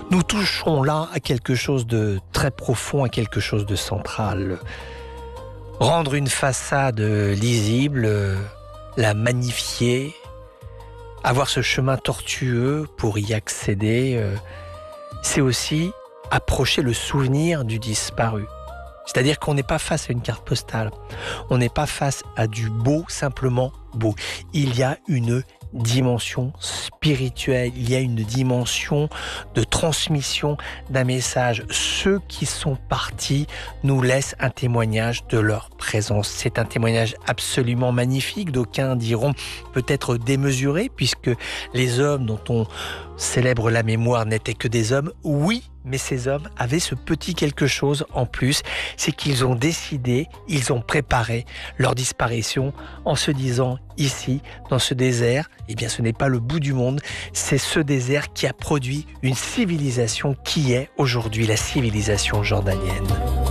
Nous touchons là à quelque chose de très profond, à quelque chose de central. Rendre une façade lisible, la magnifier, avoir ce chemin tortueux pour y accéder, c'est aussi approcher le souvenir du disparu. C'est-à-dire qu'on n'est pas face à une carte postale, on n'est pas face à du beau, simplement beau. Il y a une dimension spirituelle, il y a une dimension de transmission d'un message. Ceux qui sont partis nous laissent un témoignage de leur présence. C'est un témoignage absolument magnifique, d'aucuns diront peut-être démesuré, puisque les hommes dont on célèbre la mémoire n'étaient que des hommes. Oui, mais ces hommes avaient ce petit quelque chose en plus, c'est qu'ils ont décidé, ils ont préparé leur disparition en se disant ici, dans ce désert, eh bien ce n'est pas le bout du monde, c'est ce désert qui a produit une civilisation qui est aujourd'hui la civilisation jordanienne.